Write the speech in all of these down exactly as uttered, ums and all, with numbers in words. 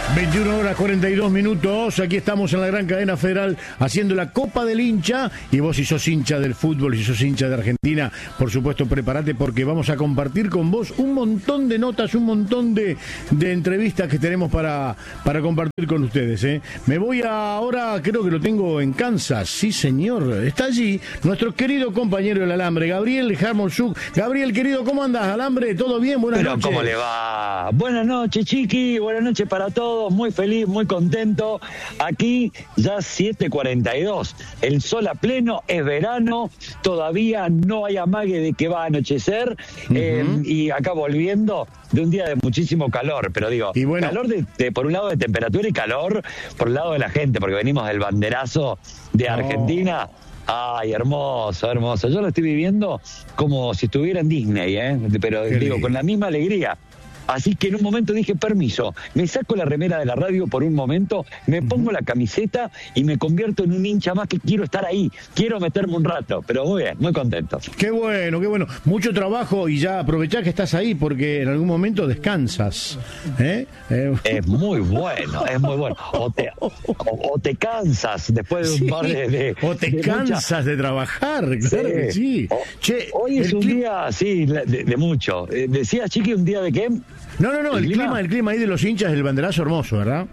veintiuna horas cuarenta y dos minutos, aquí estamos en la gran cadena federal haciendo la Copa del Hincha, y vos si sos hincha del fútbol, si sos hincha de Argentina, por supuesto prepárate porque vamos a compartir con vos un montón de notas, un montón de, de entrevistas que tenemos para, para compartir con ustedes, ¿eh? Me voy a, ahora, creo que lo tengo en Kansas, sí señor, está allí nuestro querido compañero del Alambre, Gabriel Jarmolzuk. Gabriel, querido, ¿cómo andás, Alambre? ¿Todo bien? Buenas Pero, noches. ¿cómo le va? Buenas noches, Chiqui, buenas noches para todos. Muy feliz, muy contento. Aquí ya siete cuarenta y dos. El sol a pleno, es verano. Todavía no hay amague de que va a anochecer. Uh-huh. eh, y acá volviendo de un día de muchísimo calor. Pero digo, y bueno, calor de, de, por un lado de temperatura y calor por el lado de la gente, porque venimos del banderazo de Argentina. Oh. Ay, hermoso, hermoso. Yo lo estoy viviendo como si estuviera en Disney, ¿eh? Pero Qué digo, lindo. Con la misma alegría. Así que en un momento dije, permiso, me saco la remera de la radio por un momento, me pongo uh-huh. la camiseta y me convierto en un hincha más que quiero estar ahí, quiero meterme un rato, pero muy bien, muy contento. Qué bueno, qué bueno. Mucho trabajo y ya aprovechá que estás ahí porque en algún momento descansas. ¿eh? Eh. Es muy bueno, es muy bueno. O te, o, o te cansas después de un sí. par de... de o te de cansas mucha... de trabajar, claro sí. que sí. O, che, hoy es un clima... día, sí, de, de mucho. Decía, Chiqui, un día de qué... No, no, no, el, el clima? clima, el clima ahí de los hinchas del banderazo hermoso, ¿verdad?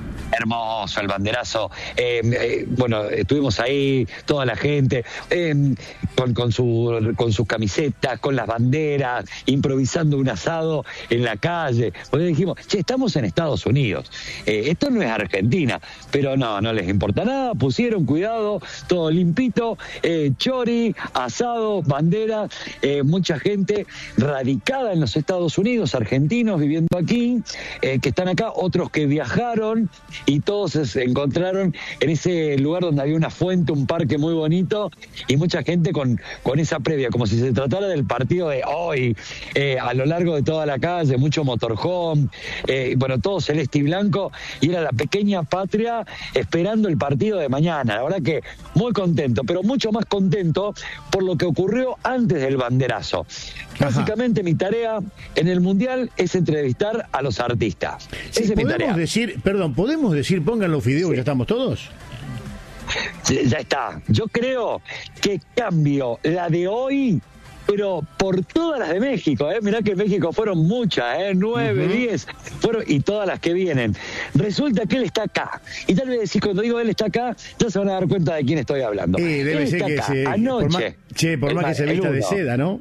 Hermoso el banderazo. Eh, eh, bueno, estuvimos ahí, toda la gente, eh, con, con, su, con sus camisetas, con las banderas, improvisando un asado en la calle. Porque dijimos, che, estamos en Estados Unidos. Eh, esto no es Argentina, pero no, no les importa nada. Pusieron cuidado, todo limpito, eh, chori, asado, bandera, eh, mucha gente radicada en los Estados Unidos, argentinos viviendo aquí, eh, que están acá, otros que viajaron. Y todos se encontraron en ese lugar donde había una fuente, un parque muy bonito, y mucha gente con, con esa previa, como si se tratara del partido de hoy, eh, a lo largo de toda la calle, mucho motorhome, eh, bueno, todo celeste y blanco, y era la pequeña patria esperando el partido de mañana. La verdad que muy contento, pero mucho más contento por lo que ocurrió antes del banderazo. Básicamente mi tarea en el Mundial es entrevistar a los artistas. Sí, Esa es mi tarea. Decir, perdón, ¿podemos decir, pongan los videos, sí. ya estamos todos? Ya está. Yo creo que cambio la de hoy, pero por todas las de México, ¿eh? Mirá que en México fueron muchas, ¿eh? Nueve, uh-huh. diez, fueron, y todas las que vienen. Resulta que él está acá. Y tal vez decir, cuando digo él está acá, ya se van a dar cuenta de quién estoy hablando. Eh, debe él ser está que acá. se, Anoche. Por más, che, por más que se vista de seda, ¿no?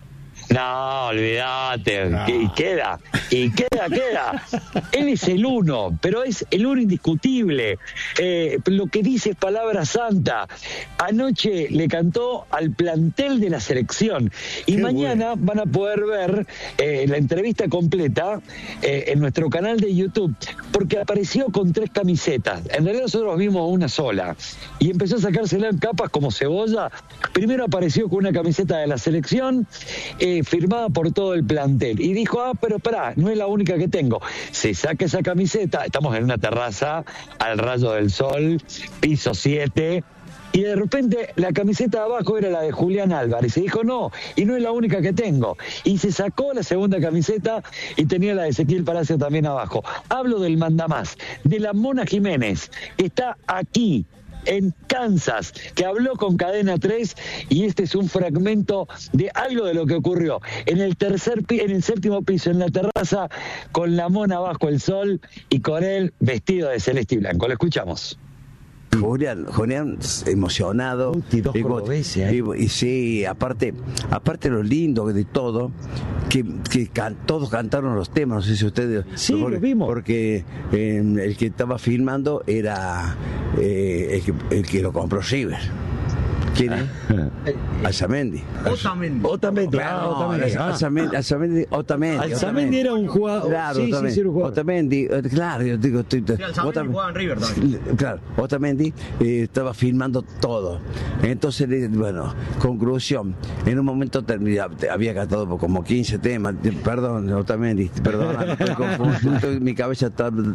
No, olvídate, no. Y queda, y queda, queda. Él es el uno, pero es el uno indiscutible. Eh, lo que dice es palabra santa. Anoche le cantó al plantel de la selección. Y Qué mañana bueno. van a poder ver eh, la entrevista completa eh, en nuestro canal de YouTube, porque apareció con tres camisetas. En realidad nosotros vimos una sola. Y empezó a sacársela en capas como cebolla. Primero apareció con una camiseta de la selección, eh, firmada por todo el plantel, y dijo, ah, pero pará, no es la única que tengo. Se saca esa camiseta, estamos en una terraza al rayo del sol, piso siete, y de repente la camiseta de abajo era la de Julián Álvarez, y dijo, no, y no es la única que tengo, y se sacó la segunda camiseta y tenía la de Ezequiel Palacio también abajo. Hablo del mandamás, de la Mona Jiménez, que está aquí en Kansas, que habló con Cadena tres, y este es un fragmento de algo de lo que ocurrió en el tercer pi- en el séptimo piso, en la terraza, con la Mona bajo el sol y con él vestido de celeste y blanco. Lo escuchamos. Julián, Julián emocionado. Uy, dos cordobeses, ¿eh? y, y sí, aparte, aparte lo lindo de todo, que, que can, todos cantaron los temas, no sé si ustedes sí, porque, lo vimos. Porque eh, el que estaba filmando era eh, el, que, el que lo compró River. ¿Quién es? Alzamendi. Otamendi. Otamendi. Claro, Otamendi. Alzamendi, Alzamendi, Otamendi. Alzamendi era un jugador. Claro, sí, Otamendi. Sí, sí, era un jugador. Otamendi, claro, yo digo, estoy. Sí, Alzamendi jugaba en River también. Claro, Otamendi eh, estaba filmando todo. Entonces, bueno, conclusión. En un momento termina, había cantado como quince temas. Perdón, Otamendi, perdón, estoy confuso. Mi cabeza está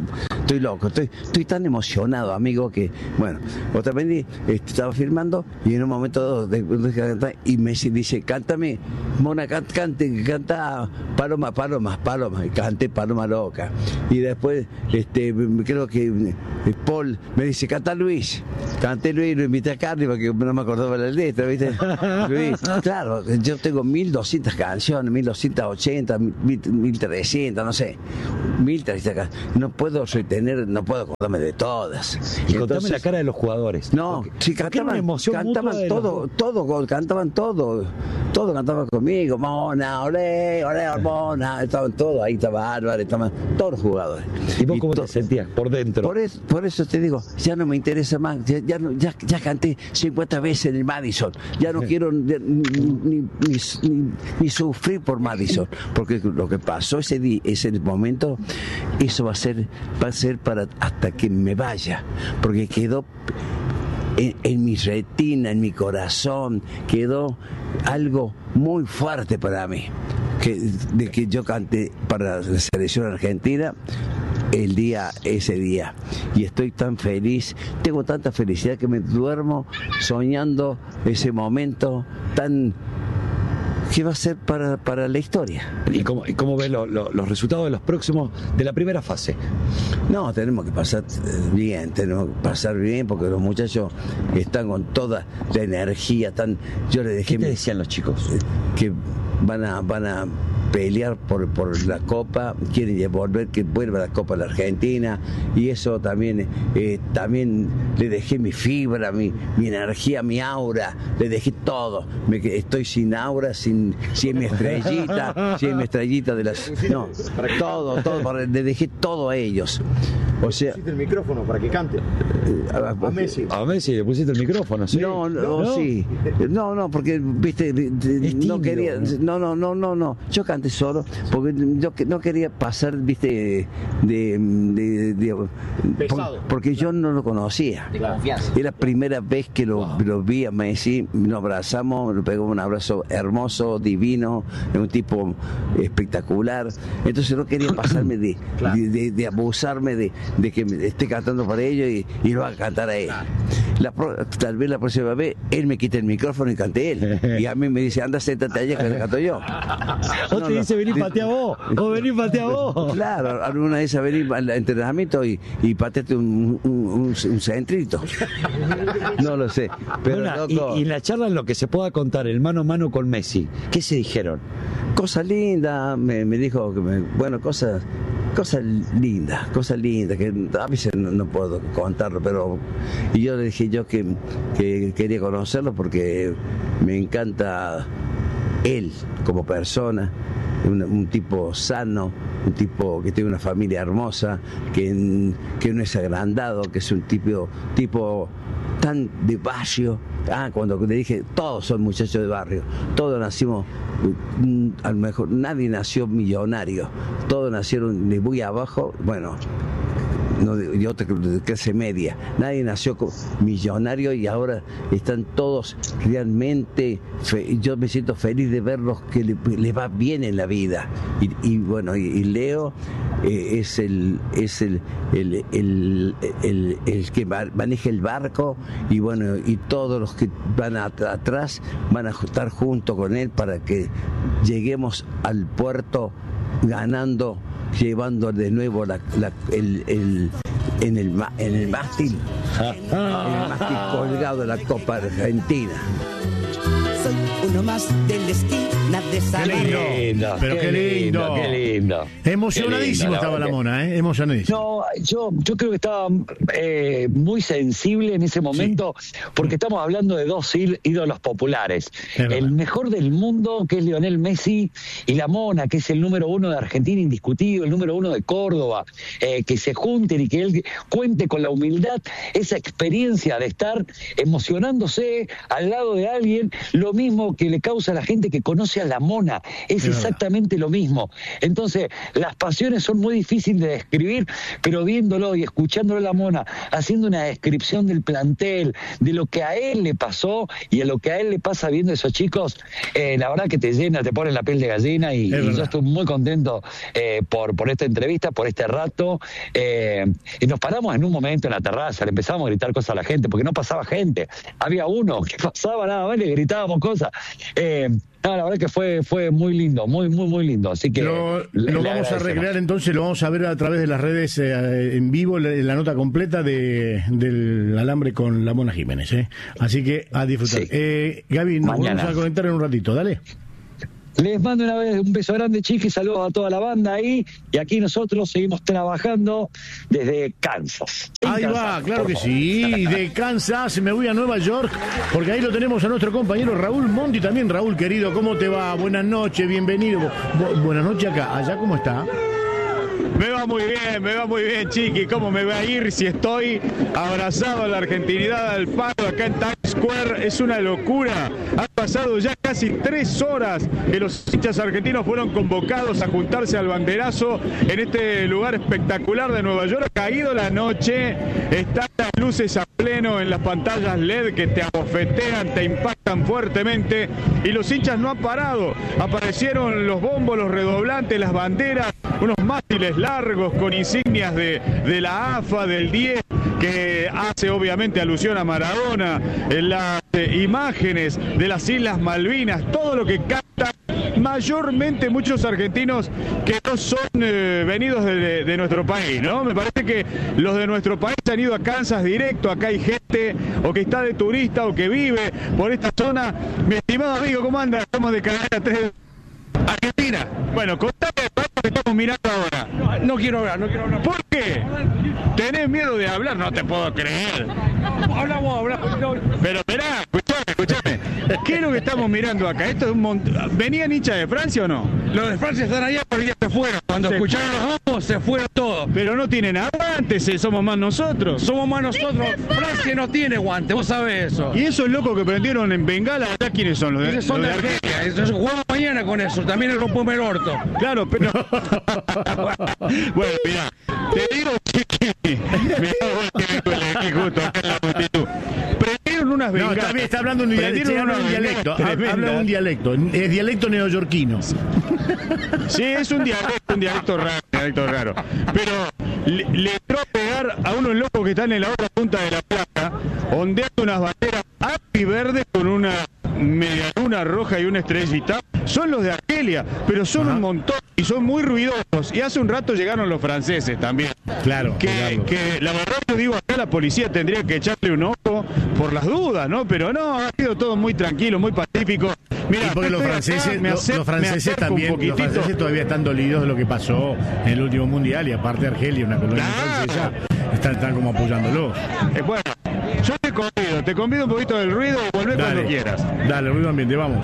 estoy loco, estoy, estoy tan emocionado, amigo, que, bueno, otra vez este, estaba firmando y en un momento de, de, de, y me dice, cántame, Mona, cante, cante, canta Paloma, Paloma, Paloma, y canté Paloma Loca. Y después, este, creo que Paul me dice, canta Luis, canté Luis, lo invité a Carly porque no me acordaba la letra, ¿viste? Luis, claro, yo tengo mil doscientas canciones, mil doscientas ochenta, mil trescientas, no sé, mil trescientas canciones. No puedo retener, no puedo acordarme de todas. Y contame la cara de los jugadores. No, sí, cantaban, cantaban todo, todo, cantaban todo, todo cantaban conmigo, Mona, olé, olé, Mona, estaban todos, ahí estaba Álvaro, estaban todos los jugadores. ¿Y vos cómo te sentías por dentro? Por eso, por eso te digo, ya no me interesa más, ya, ya, ya, ya canté cincuenta veces en el Madison, ya no quiero ni, ni, ni, ni, ni sufrir por Madison, porque lo que pasó ese día, ese momento, eso va a ser, va a ser para hasta que me vaya, porque quedó en, en mi retina, en mi corazón, quedó algo muy fuerte para mí, que, de que yo canté para la selección argentina el día, ese día, y estoy tan feliz, tengo tanta felicidad que me duermo soñando ese momento tan que va a ser para, para la historia. ¿Y cómo, y cómo ves lo, lo, los resultados de los próximos, de la primera fase? No, tenemos que pasar bien, tenemos que pasar bien porque los muchachos están con toda la energía, están, yo les dejé... ¿Qué te decían los chicos? Que van a, van a pelear por, por la Copa, quieren volver, que vuelva la Copa a la Argentina, y eso también, eh, también le dejé mi fibra, mi, mi energía, mi aura, le dejé todo. Me, estoy sin aura, sin, sin mi estrellita, sin mi estrellita de las... No, todo, todo, le dejé todo a ellos. O sea, pusiste el micrófono para que cante. A, a Messi. A Messi le pusiste el micrófono, ¿sí? No, no, no, sí. No, no, porque, viste, no quería, no, no, no, no, no. Yo canté solo porque yo no quería pasar, viste, de, de, de pesado. Porque yo no lo conocía. De confianza. Era la primera vez que lo, wow. lo vi a Messi, nos abrazamos, le pegó un abrazo hermoso, divino, un tipo espectacular. Entonces no quería pasarme de, claro. de, de, de abusarme de de que esté cantando para ellos y, y lo va a cantar a él. La pro, tal vez la próxima vez él me quite el micrófono y cante él. Y a mí me dice, anda, séntate allá que le canto yo. O no, te dice, no, vení, patea vos. O vení, patea vos. Claro, alguna vez a venir al entrenamiento y, y pateate un, un, un, un centrito. No lo sé. Pero bueno, loco, y, y en la charla, en lo que se pueda contar, el mano a mano con Messi, ¿qué se dijeron? Cosas lindas, me, me dijo, que me, bueno, cosas... Cosas lindas, cosas lindas, que a veces no, no puedo contarlo, pero... Y yo le dije yo que, que quería conocerlo porque me encanta él como persona, un, un tipo sano, un tipo que tiene una familia hermosa, que, que no es agrandado, que es un tipo, tipo tan de barrio. Ah, cuando le dije, todos son muchachos de barrio, todos nacimos, a lo mejor nadie nació millonario, todos nacieron de muy abajo, bueno, no, yo de clase media, nadie nació millonario y ahora están todos realmente, fe, yo me siento feliz de verlos que les le va bien en la vida, y, y bueno, y, y Leo eh, es el es el el, el, el, el que maneja el barco, y bueno, y todos los que van at atrás van a estar junto con él para que lleguemos al puerto ganando, llevando de nuevo la, la, el, el, en, el, en el mástil, en el mástil colgado de la Copa Argentina. Soy uno más de la esquina de San Qué lindo, pero qué, qué lindo, lindo, qué lindo. Emocionadísimo qué lindo, estaba la, la mona, ¿eh? Emocionadísimo. No, yo, yo creo que estaba eh, muy sensible en ese momento, sí. Porque estamos hablando de dos ídolos populares. El mejor del mundo, que es Lionel Messi, y la mona, que es el número uno de Argentina indiscutido, el número uno de Córdoba, eh, que se junten y que él cuente con la humildad, esa experiencia de estar emocionándose al lado de alguien, lo mismo que le causa a la gente que conoce seas la Mona, es Sí, exactamente lo mismo. Entonces, las pasiones son muy difíciles de describir, pero viéndolo y escuchándolo a la Mona, haciendo una descripción del plantel, de lo que a él le pasó y a lo que a él le pasa viendo a esos chicos, eh, la verdad que te llena, te pone la piel de gallina y, y yo estoy muy contento eh, por, por esta entrevista, por este rato. Eh, y nos paramos en un momento en la terraza, le empezamos a gritar cosas a la gente, porque no pasaba gente. Había uno que pasaba nada más, le gritábamos cosas. Eh, no, la verdad que fue fue muy lindo, muy, muy, muy lindo. Así que Lo, le, lo le vamos a agradecemos. recrear entonces, lo vamos a ver a través de las redes eh, en vivo, la, la nota completa de del alambre con la Mona Jiménez. ¿eh? Así que a disfrutar. Sí. Eh, Gaby, nos Mañana. vamos a conectar en un ratito, dale. Les mando una vez un beso grande, chiqui, saludos a toda la banda ahí. Y aquí nosotros seguimos trabajando desde Kansas. En Ahí Kansas, va, claro por que favor. sí, de Kansas me voy a Nueva York, porque ahí lo tenemos a nuestro compañero Raúl Monti también. Raúl, querido, ¿cómo te va? Buenas noches, bienvenido. Bu- buenas noches acá, allá ¿cómo está? Me va muy bien, me va muy bien, chiqui. ¿Cómo me va a ir si estoy abrazado a la argentinidad al palo acá en Times Square? Es una locura. Han pasado ya casi tres horas que los hinchas argentinos fueron convocados a juntarse al banderazo en este lugar espectacular de Nueva York. Ha caído la noche, están las luces a pleno en las pantallas L E D que te abofetean, te impactan fuertemente y los hinchas no han parado. Aparecieron los bombos, los redoblantes, las banderas, unos mástiles largos con insignias de, de la A F A, del diez, que hace obviamente alusión a Maradona, en las eh, imágenes de las Islas Malvinas, todo lo que capta mayormente muchos argentinos que no son eh, venidos de, de nuestro país, ¿no? Me parece que los de nuestro país han ido a Kansas directo, acá hay gente o que está de turista o que vive por esta zona. Mi estimado amigo, ¿cómo anda? Estamos de Cadena tres Argentina. Bueno, contame lo que estamos mirando ahora. No, no quiero hablar, no quiero hablar. ¿Por qué? ¿Tenés miedo de hablar? No te puedo creer. Hablamos, hablamos. No, Pero esperá, escuchame, escuchame. ¿Qué es lo que estamos mirando acá? Esto es un montón. ¿Venían hinchas de Francia o no? los de Francia están allá, pero ya se fueron. Cuando Se escucharon los bombos, se fueron todos. Pero no tienen aguantes, eh, somos más nosotros. Somos más nosotros. Francia no tiene guante, vos sabés eso. Y esos locos que prendieron en Bengala, ¿allá quiénes son? Los de, Esos son de los de Argelia. Entonces jugamos mañana con eso. También el rompome el orto. Claro, pero. Bueno, mirá, te digo, chiqui. Mirá vos que me elegí justo acá en la multitud. Prendieron unas No, bengalas. está bien, está hablando un dialecto, Prendieron habla unas un dialecto, bengalas ha- habla tremendas. un dialecto, es dialecto neoyorquino. Sí, es un dialecto, un dialecto raro, un dialecto raro. Pero le, le entró a pegar a unos locos que están en la otra punta de la plaza, ondeando unas banderas verdes con una media luna roja y una estrellita. Son los de Argelia, pero son Ajá. un montón y son muy ruidosos. Y hace un rato llegaron los franceses también. Claro, Que, claro. que la verdad yo digo, acá la policía tendría que echarle un ojo por las dudas, ¿no? Pero no, ha sido todo muy tranquilo, muy pacífico. Mira, Y porque los franceses, me lo- acer- los me franceses acerco un también, los poquitito. franceses todavía están dolidos de lo que pasó en el último mundial y aparte Argelia, una colonia Claro. francesa, están, están como apoyándolo. Eh, bueno, yo te convido, te convido un poquito del ruido y volvé cuando quieras. Dale, ruido ambiente, vamos.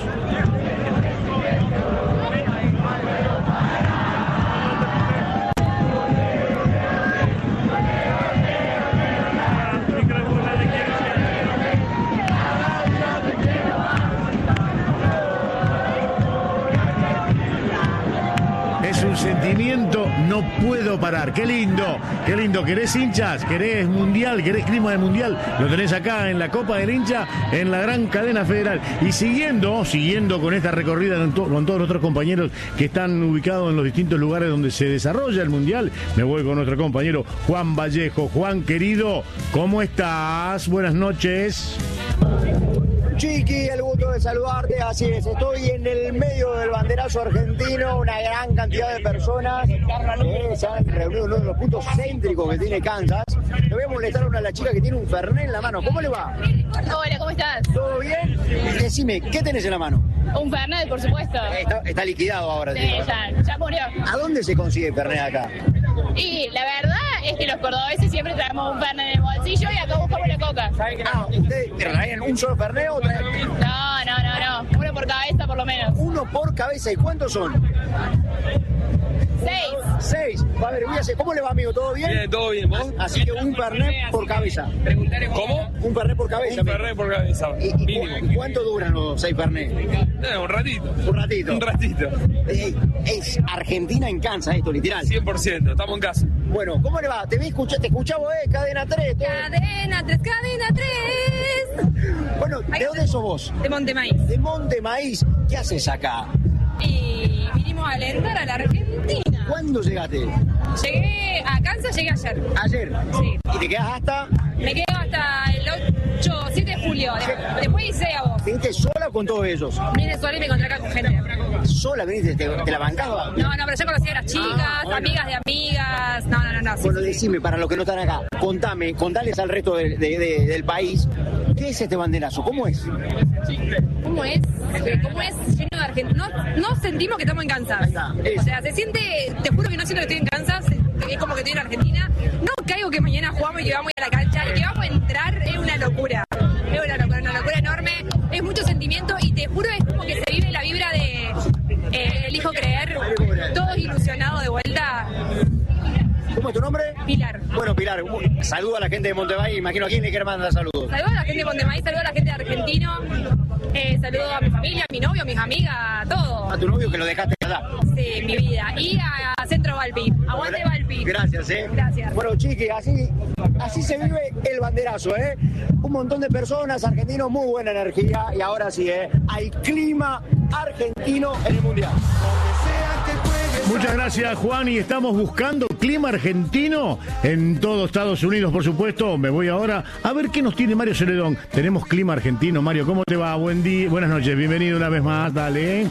Es un sentimiento, no puedo parar. Qué lindo, qué lindo. ¿Querés hinchas? ¿Querés mundial? ¿Querés clima de mundial? Lo tenés acá en la Copa del Hincha, en la gran cadena federal. Y siguiendo, siguiendo con esta recorrida con, to- con todos nuestros compañeros que están ubicados en los distintos lugares donde se desarrolla el mundial, me voy con nuestro compañero Juan Vallejo. Juan, querido, ¿cómo estás? Buenas noches. Chiqui, el gusto de saludarte, así es, estoy en el medio del banderazo argentino, una gran cantidad de personas que se han reunido en uno de los puntos céntricos que tiene Kansas. Le voy a molestar a una de las chicas que tiene un Fernet en la mano, ¿cómo le va? Hola, ¿cómo estás? ¿Todo bien? Decime, ¿qué tenés en la mano? Un Fernet, por supuesto. Está, está liquidado ahora. Sí, tío. ya, ya murió. ¿A dónde se consigue Fernet acá? Y la verdad es que los cordobeses siempre traemos un Fernet en el bolsillo y acá buscamos la coca. Ah, ¿ustedes traen un solo Fernet o traen No, no, no, no. Uno por cabeza por lo menos. uno por cabeza? ¿Y cuántos son? Seis. Seis. A ver, voy a hacer. ¿Cómo le va, amigo? ¿Todo bien? Bien, todo bien. ¿Vos? Así que un Fernet por cabeza. ¿Cómo? Un Fernet por cabeza. Un Fernet por cabeza. ¿Y, y, mínimo. ¿Y cuánto duran los seis Fernet? Eh, un ratito. Un ratito. Un ratito. Eh, es Argentina en Kansas esto, literal. cien por ciento. Estamos en casa. Bueno, ¿cómo le va? Te vi, escucha, te escuchaba, eh, Cadena tres. Todo. Cadena tres, cadena tres. Bueno, ¿de dónde sos vos? De Montemaíz. De Montemaíz. ¿Qué haces acá? Y vinimos a alentar a la Argentina. ¿Cuándo llegaste? Llegué a Kansas, llegué ayer. Ayer. Sí. ¿Y te quedas hasta? Me quedo hasta el ocho, siete de julio. Después hice a vos. ¿Viniste sola o con todos ellos? Vine sola y me encontré acá con gente. ¿Sola viniste? ¿Te, te la bancaba? No, no, pero yo conocí a las chicas, Ah, bueno. amigas de amigas. No, no, no. no sí, Bueno, sí. decime, para los que no están acá, contame, contales al resto de, de- de- del país, ¿qué es este banderazo? ¿Cómo es? ¿Cómo es? ¿Cómo es lleno de argentinos? No, no sentimos que estamos en Kansas. Es. O sea, se siente, te juro que no siento que estoy en Kansas, es como que estoy en Argentina. No caigo que mañana jugamos y que vamos a ir a la cancha y que vamos a entrar, es una locura. Es una locura, una locura enorme, es mucho sentimiento y te juro es como que se vive la vibra de eh, elijo creer, todos ilusionados de vuelta. ¿Cómo es tu nombre? Pilar. Bueno, Pilar, un saludo a la gente de Montevideo, imagino a quién le quiere mandar saludos. Saludos a la gente de Montemaíz, saludos a la gente de Argentino, eh, saludos a mi familia, a mi novio, a mis amigas, a todos. A tu novio que lo dejaste allá. Sí, mi vida. Y a Centro Valpi. Aguante Valpi. Gracias, eh. Gracias. Bueno, chiqui, así, así se vive el banderazo, eh. Un montón de personas, argentinos, muy buena energía. Y ahora sí, eh. Hay clima argentino en el Mundial. Muchas gracias, Juan, y estamos buscando clima argentino en todo Estados Unidos, por supuesto. Me voy ahora a ver qué nos tiene Mario Celedón. Tenemos clima argentino. Mario, ¿cómo te va? Buen día, buenas noches, bienvenido una vez más, dale.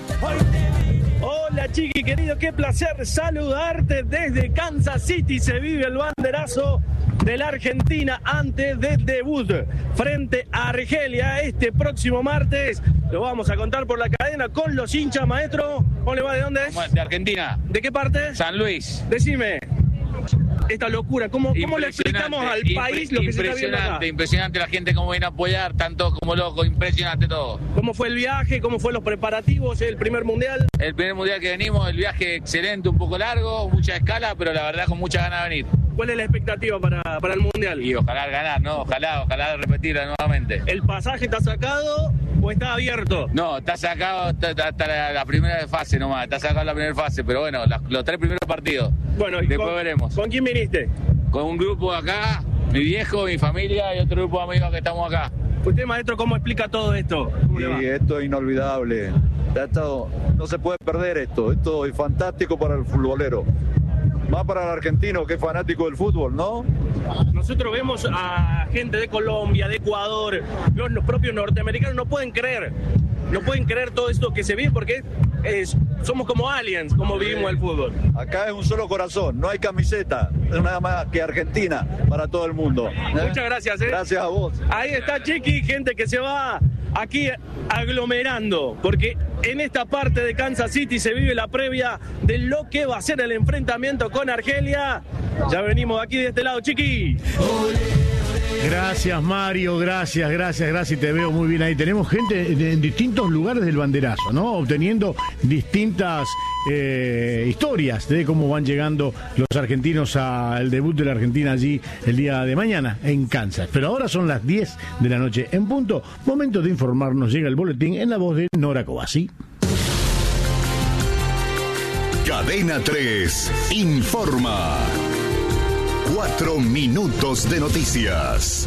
Hola Chiqui querido, qué placer saludarte desde Kansas City. Se vive el banderazo de la Argentina antes del debut frente a Argelia este próximo martes. Lo vamos a contar por la cadena con los hinchas, maestro. ¿Cómo le va? ¿De dónde es? De Argentina. ¿De qué parte? San Luis. Decime, esta locura, ¿cómo, cómo le explicamos al país lo que se está viendo acá? Impresionante, impresionante la gente cómo viene a apoyar, tanto como loco, impresionante todo. ¿Cómo fue el viaje? ¿Cómo fue los preparativos? ¿El primer mundial? El primer mundial que venimos, el viaje excelente, un poco largo, mucha escala, pero la verdad con muchas ganas de venir. ¿Cuál es la expectativa para, para el mundial? Y ojalá ganar, ¿no? Ojalá, ojalá repetirla nuevamente. ¿El pasaje está sacado o está abierto? No, está sacado hasta, hasta la, la primera fase nomás, está sacado la primera fase, pero bueno, la, los tres primeros partidos. Bueno, y después con, veremos. ¿Con quién viniste? Con un grupo acá, mi viejo, mi familia y otro grupo de amigos que estamos acá. Usted, maestro, ¿cómo explica todo esto? Sí, esto es inolvidable. Esto, no se puede perder esto. Esto es fantástico para el futbolero. Más para el argentino que es fanático del fútbol, ¿no? Nosotros vemos a gente de Colombia, de Ecuador, los, los propios norteamericanos no pueden creer. No pueden creer todo esto que se vive porque es, somos como aliens, como vivimos el fútbol. Acá es un solo corazón, no hay camiseta, es nada más que Argentina para todo el mundo. ¿Eh? Muchas gracias, ¿eh? Gracias a vos. Ahí está Chiqui, gente que se va aquí aglomerando, porque en esta parte de Kansas City se vive la previa de lo que va a ser el enfrentamiento con Argelia. Ya venimos aquí de este lado, Chiqui. Gracias, Mario, gracias, gracias, gracias, te veo muy bien ahí. Tenemos gente en distintos lugares del banderazo, ¿no? Obteniendo distintas eh, historias de cómo van llegando los argentinos al debut de la Argentina allí el día de mañana en Kansas. Pero ahora son las diez de la noche en punto. Momento de informarnos, llega el boletín en la voz de Nora Cobasi. Cadena tres informa. Cuatro minutos de noticias.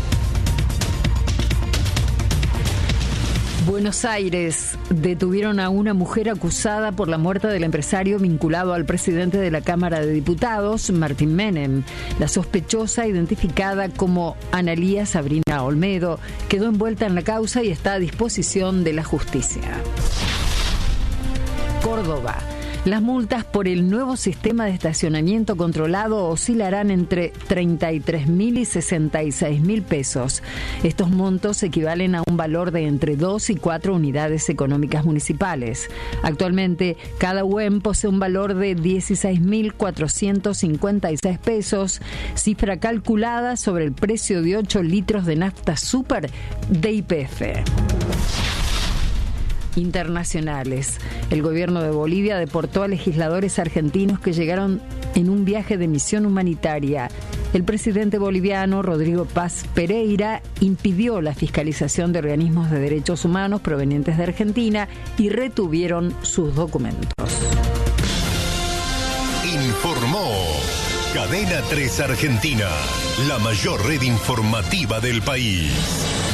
Buenos Aires. Detuvieron a una mujer acusada por la muerte del empresario vinculado al presidente de la Cámara de Diputados, Martín Menem. La sospechosa, identificada como Analía Sabrina Olmedo, quedó envuelta en la causa y está a disposición de la justicia. Córdoba. Las multas por el nuevo sistema de estacionamiento controlado oscilarán entre treinta y tres mil y sesenta y seis mil pesos. Estos montos equivalen a un valor de entre dos y cuatro unidades económicas municipales. Actualmente, cada U E M posee un valor de dieciséis mil cuatrocientos cincuenta y seis pesos, cifra calculada sobre el precio de ocho litros de nafta super de Y P F. internacionales. El gobierno de Bolivia deportó a legisladores argentinos que llegaron en un viaje de misión humanitaria. El presidente boliviano, Rodrigo Paz Pereira, impidió la fiscalización de organismos de derechos humanos provenientes de Argentina y retuvieron sus documentos. Informó Cadena tres Argentina, la mayor red informativa del país.